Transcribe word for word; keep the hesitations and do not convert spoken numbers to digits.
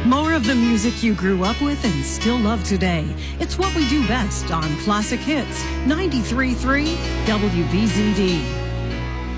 More of the music you grew up with and still love today. It's what we do best on Classic Hits ninety-three point three W B Z D.